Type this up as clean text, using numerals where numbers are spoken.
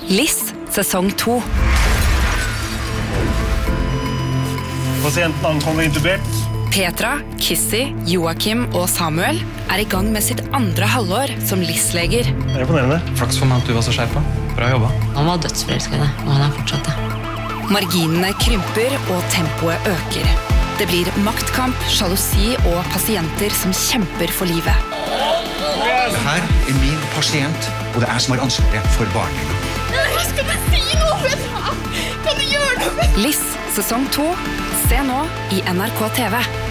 Liss, sesong 2. Pasienten ankommer intubert. Petra, Kissy, Joachim og Samuel er i gang med sitt andre halvår som Liss-leger. Det er imponerende. Flaks for meg at du var så skjerpa. Bra jobba. Han var dødsforelskende, og han er fortsatt det. Marginene krymper og tempoet øker. Det blir maktkamp, sjalusi og pasienter som kjemper for livet. Det her er min pasient, og det er jeg som har ansvaret for barnet. Skal du si noe? Kan du gjøre noe? Liss, sesong 2. Se nå i NRK TV.